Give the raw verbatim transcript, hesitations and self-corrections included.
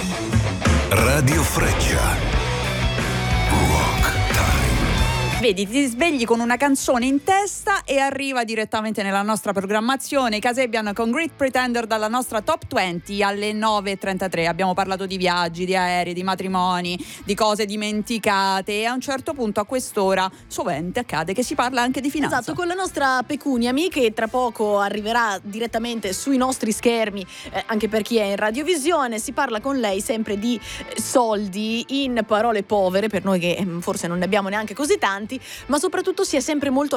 Radio Freccia. Rock Time. Vedi, ti svegli con una canzone in testa e arriva direttamente nella nostra programmazione. Kasabian con Great Pretender dalla nostra Top venti alle nove e trentatré. Abbiamo parlato di viaggi, di aerei, di matrimoni, di cose dimenticate e a un certo punto a quest'ora sovente accade che si parla anche di finanza. Esatto, con la nostra Pecuniami che tra poco arriverà direttamente sui nostri schermi, eh, anche per chi è in radiovisione. Si parla con lei sempre di eh, soldi in parole povere, per noi che eh, forse non ne abbiamo neanche così tanti, ma soprattutto si è sempre molto